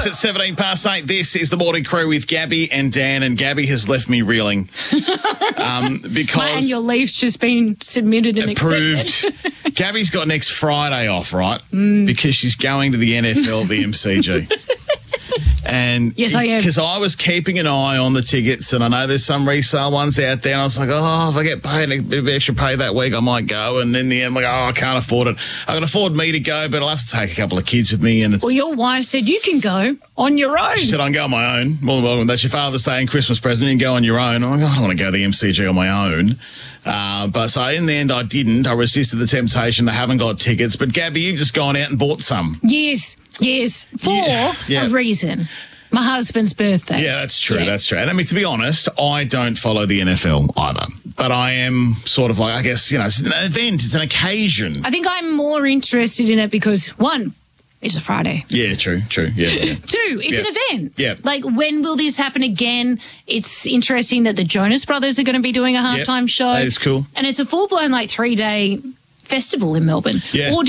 6 at 17 past 8. This is the Morning Crew with Gabby and Dan, and Gabby has left me reeling because my annual leave's just been submitted and approved. accepted. Gabby's got next Friday off, right? Because she's going to the NFL VMCG. And yes, I am. Because I was keeping an eye on the tickets, and I know there's some resale ones out there, and I was like, oh, if I get paid a bit of extra pay that week, I might go. And in the end, I'm like, oh, I can't afford it. I can afford me to go, but I'll have to take a couple of kids with me. And it's, well, your wife said you can go on your own. she said, I can go on my own. More than welcome. That's your Father's Day and Christmas present. You can go on your own. I'm like, I don't want to go to the MCG on my own. But so in the end, I didn't. I resisted the temptation. I haven't got tickets. But Gabby, you've just gone out and bought some. Yes, for a reason. My husband's birthday. Yeah, that's true. That's true. And I mean, to be honest, I don't follow the NFL either. But I am sort of like, I guess, it's an event. It's an occasion. I think I'm more interested in it because, one, it's a Friday. Yeah, true. Yeah. 2, it's an event. Yeah. Like, when will this happen again? It's interesting that the Jonas Brothers are going to be doing a halftime show. That is cool. And it's a full-blown, 3-day festival in Melbourne. Yeah. Or